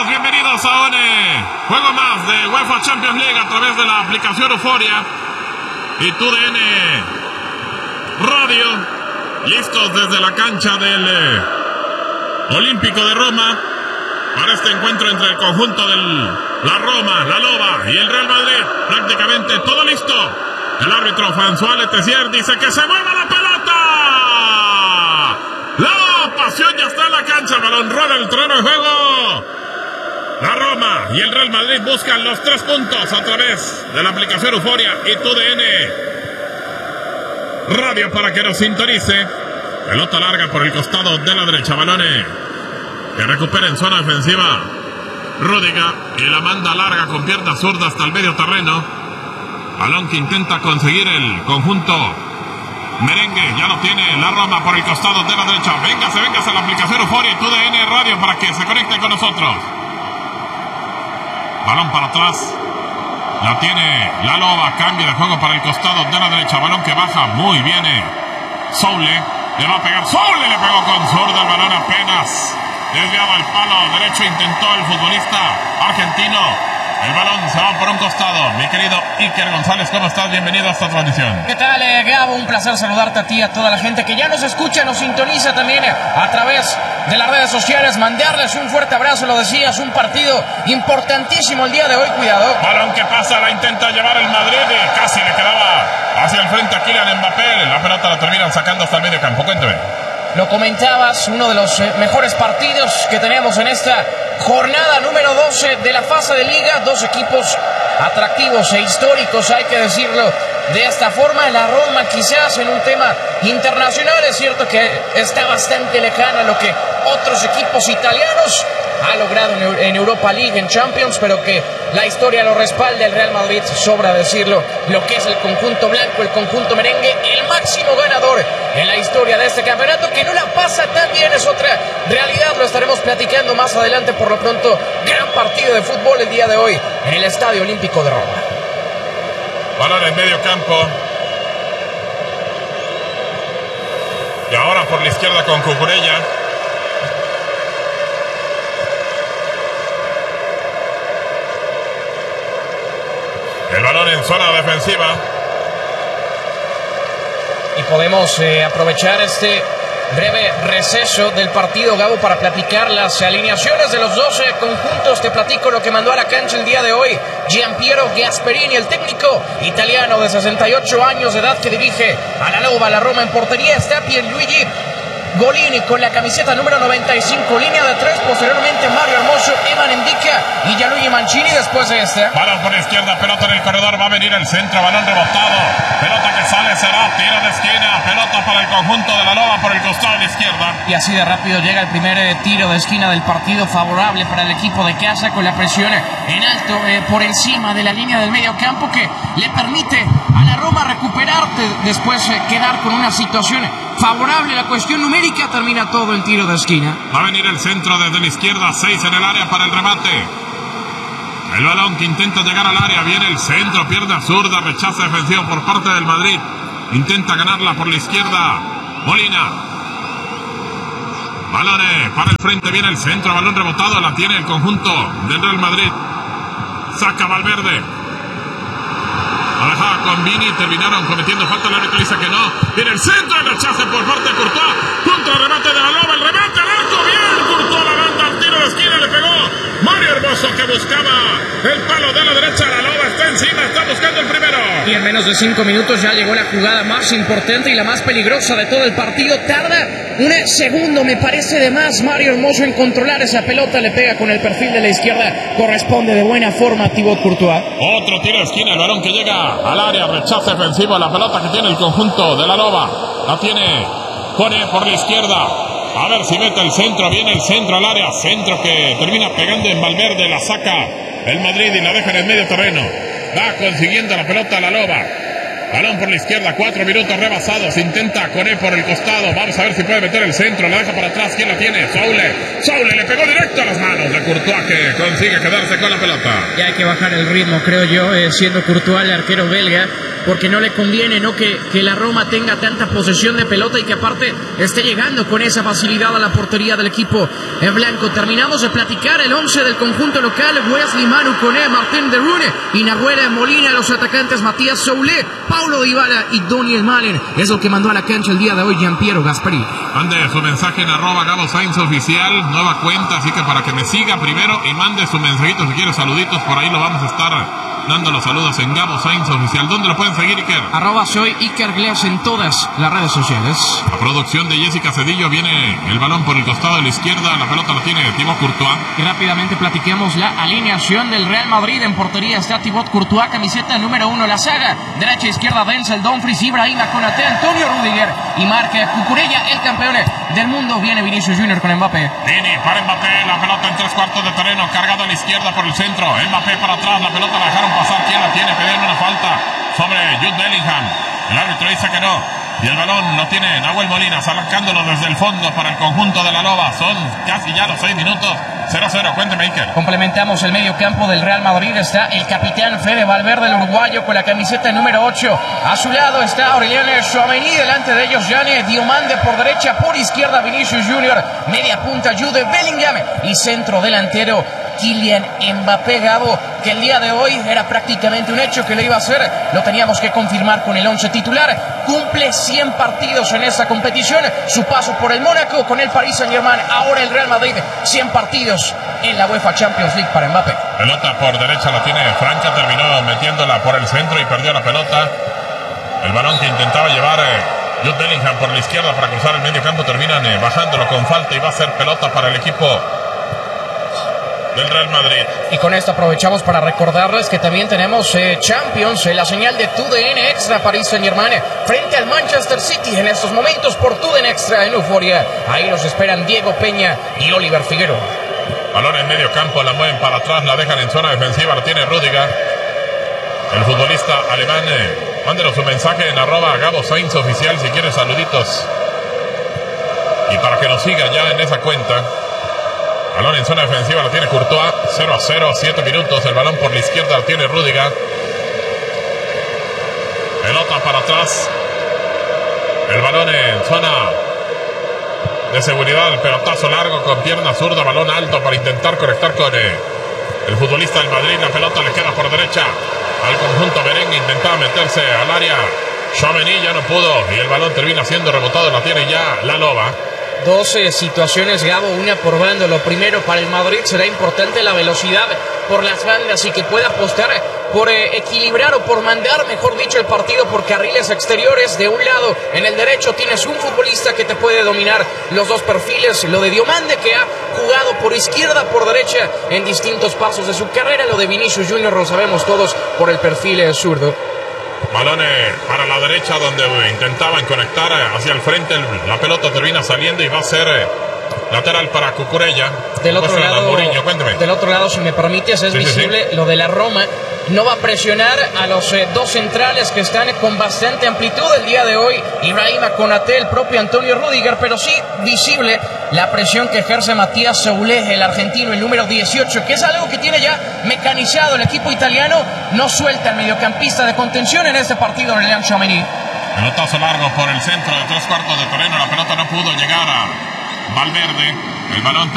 todos, bienvenidos a un juego más de UEFA Champions League a través de la aplicación Euforia y TUDN Radio, listos desde la cancha del Olímpico de Roma para este encuentro entre el conjunto de la Roma, la Loba y el Real Madrid. Prácticamente todo listo. El árbitro François Letessier dice que se mueva la pelota. La pasión ya está en la cancha, el balón rueda el terreno de juego. La Roma y el Real Madrid buscan los 3 puntos a través de la aplicación Euforia y TUDN Radio para que nos sintonice. Pelota larga por el costado de la derecha, balones que recupera en zona defensiva Rüdiger y la manda larga con pierna zurda hasta el medio terreno. Balón que intenta conseguir el conjunto merengue, ya lo tiene la Roma por el costado de la derecha. Véngase a la aplicación Euforia y TUDN Radio para que se conecte con nosotros. Balón para atrás, la tiene la Loba, cambio de juego para el costado de la derecha. Balón que baja muy bien. Soule le va a pegar, Soule le pegó con zurda, el balón apenas desviado al palo derecho, intentó el futbolista argentino. El balón se va por un costado. Mi querido Iker González, ¿cómo estás? Bienvenido a esta transmisión. ¿Qué tal, Gabo? Un placer saludarte a ti y a toda la gente que ya nos escucha, nos sintoniza también a través de las redes sociales. Mandarles un fuerte abrazo, lo decías, un partido importantísimo el día de hoy, cuidado. Balón que pasa, la intenta llevar el Madrid y casi le quedaba hacia el frente a Kylian Mbappé. La pelota la terminan sacando hasta el medio campo. Cuénteme. Lo comentabas, uno de los mejores partidos que tenemos en esta jornada número 12 de la fase de liga. Dos equipos atractivos e históricos, hay que decirlo de esta forma. La Roma quizás en un tema internacional, es cierto que está bastante lejana a lo que otros equipos italianos ha logrado en Europa League, en Champions, pero que la historia lo respalda. El Real Madrid, sobra decirlo, lo que es el conjunto blanco, el conjunto merengue, el máximo ganador en la historia de este campeonato, que no la pasa tan bien, es otra realidad, lo estaremos platicando más adelante. Por lo pronto, gran partido de fútbol el día de hoy en el Estadio Olímpico de Roma. Balón en medio campo. Y ahora por la izquierda con Cucurella. El balón en zona defensiva. Y podemos aprovechar este breve receso del partido, Gabo, para platicar las alineaciones de los 12 conjuntos. Te platico lo que mandó a la cancha el día de hoy Gianpiero Gasperini, el técnico italiano de 68 años de edad que dirige a la Loba. La Roma en portería está Pierluigi Golini con la camiseta número 95, línea de 3, posteriormente Mario Hermoso, Evan Ndicka y Gianluigi Mancini. Después de este balón por la izquierda, pelota en el corredor, va a venir el centro, balón rebotado, pelota que sale, será tiro de esquina, pelota para el conjunto de la Loba por el costado de la izquierda. Y así de rápido llega el primer tiro de esquina del partido, favorable para el equipo de casa, con la presión en alto por encima de la línea del medio campo, que le permite a la Roma recuperarte, después quedar con una situación favorable. La cuestión numérica termina todo en tiro de esquina. Va a venir el centro desde la izquierda, 6 en el área para el remate. El balón que intenta llegar al área, viene el centro, pierna zurda, rechazo defensivo por parte del Madrid. Intenta ganarla por la izquierda Molina. Balones para el frente, viene el centro, balón rebotado, la tiene el conjunto del Real Madrid. Saca Valverde. La dejaba con Vini, terminaron cometiendo falta, el árbitro dice que no. Viene el centro, el rechace por parte de Courtois, contra el remate de la Loba, el remate al arco, bien, Courtois la banda, al tiro de esquina, le pegó Mario Hermoso, que buscaba el palo de la derecha. La Loba está encima, está buscando el primero. Y en menos de 5 minutos ya llegó la jugada más importante y la más peligrosa de todo el partido. Tarda un segundo, me parece, de más Mario Hermoso en controlar esa pelota, le pega con el perfil de la izquierda, corresponde de buena forma a Thibaut Courtois. Otro tiro de esquina, el balón que llega al área, rechace defensivo, la pelota que tiene el conjunto de la Loba, la tiene Cone por la izquierda, a ver si mete el centro, viene el centro al área, centro que termina pegando en Valverde, la saca el Madrid y la deja en el medio terreno, va consiguiendo la pelota la Loba, balón por la izquierda, 4 minutos rebasados, intenta Cone por el costado, vamos a ver si puede meter el centro, la deja para atrás, ¿quién la tiene? Soule le pegó directo a las manos de Courtois, que consigue quedarse con la pelota. Y hay que bajar el ritmo, creo yo, siendo Courtois el arquero belga, porque no le conviene, ¿no?, que la Roma tenga tanta posesión de pelota y que aparte esté llegando con esa facilidad a la portería del equipo en blanco. Terminamos de platicar el 11 del conjunto local: Wesley, Manu Koné, Martín de Rune y Nahuel Molina. Los atacantes Matías Soulé, Paulo Dybala y Daniel Malen. Es lo que mandó a la cancha el día de hoy Gianpiero Gasperini. Mande su mensaje en @Gabo Sainz Oficial, nueva cuenta, así que para que me siga primero y mande su mensajito si quiere saluditos, por ahí lo vamos a estar dando los saludos en Gabo Sainz Oficial. ¿Dónde lo pueden seguir, Iker? @soy Iker Glass en todas las redes sociales. La producción de Jessica Cedillo, viene el balón por el costado de la izquierda, la pelota la tiene Thibaut Courtois. Y rápidamente platiquemos la alineación del Real Madrid. En portería está Thibaut Courtois, camiseta número 1, la saga. Derecha, izquierda, Denzel Dumfries, Ibrahima Konaté, Antonio Rüdiger y Marc Cucurella, el campeón del mundo. Viene Vinicius Junior con Mbappé. Vini para Mbappé, la pelota en 3/4 de terreno, cargado a la izquierda por el centro. Mbappé para atrás, la pelota la dejaron pasar. ¿Quién la tiene? Pidieron una falta sobre Jude Bellingham. El árbitro dice que no. Y el balón lo tiene Nahuel Molina, sacándolo desde el fondo para el conjunto de la Loba. Son casi ya los 6 minutos. 0-0, cuénteme, Iker. Complementamos el medio campo del Real Madrid. Está el capitán Fede Valverde, el uruguayo, con la camiseta número 8. A su lado está Aureliano Tchouaméni, delante de ellos Gianni Diomande, por derecha, por izquierda Vinicius Junior, media punta Jude Bellingham y centro delantero Kylian Mbappé. Gabo, que el día de hoy era prácticamente un hecho que lo iba a hacer, lo teníamos que confirmar con el 11 titular. Cumple 100 partidos en esta competición, su paso por el Mónaco, con el Paris Saint-Germain, ahora el Real Madrid. 100 partidos en la UEFA Champions League para Mbappé. Pelota por derecha la tiene Franca, terminó metiéndola por el centro y perdió la pelota. El balón que intentaba llevar Jude Bellingham por la izquierda para cruzar el medio campo, terminan bajándolo con falta y va a ser pelota para el equipo del Real Madrid. Y con esto aprovechamos para recordarles que también tenemos Champions, la señal de TUDN Extra. Paris Saint-Germain frente al Manchester City en estos momentos por TUDN Extra en Euforia. Ahí los esperan Diego Peña y Oliver Figueroa. Balón en medio campo, la mueven para atrás, la dejan en zona defensiva, la tiene Rüdiger. El futbolista alemán, mándenos su mensaje en @Gabo Sainz Oficial si quiere saluditos. Y para que nos siga ya en esa cuenta. Balón en zona defensiva, lo tiene Courtois. 0-0, 7 minutos. El balón por la izquierda lo tiene Rüdiger. Pelota para atrás. El balón en zona de seguridad. El pelotazo largo con pierna zurda. Balón alto para intentar conectar con el futbolista del Madrid. La pelota le queda por derecha al conjunto merengue. Intentaba meterse al área. Tchouaméni ya no pudo. Y el balón termina siendo rebotado. La tiene ya la Loba. 12 situaciones, Gabo, una por bando. Lo primero para el Madrid será importante la velocidad por las bandas y que pueda apostar por equilibrar o por mandar, mejor dicho, el partido por carriles exteriores. De un lado, en el derecho, tienes un futbolista que te puede dominar los dos perfiles. Lo de Diomande, que ha jugado por izquierda, por derecha en distintos pasos de su carrera. Lo de Vinicius Junior, lo sabemos todos, por el perfil zurdo. Balones para la derecha donde intentaban conectar hacia el frente. La pelota termina saliendo y va a ser lateral para Cucurella. Del otro lado, si me permites, es visible lo de la Roma. No va a presionar a los dos centrales que están con bastante amplitud el día de hoy, Ibrahima Konaté, el propio Antonio Rüdiger, pero sí visible la presión que ejerce Matías Soulé, el argentino, el número 18, que es algo que tiene ya mecanizado el equipo italiano. No suelta el mediocampista de contención en este partido, Aureliano Tchouaméni. Pelotazo largo por el centro de 3/4 de terreno. La pelota no pudo llegar a Valverde. El balón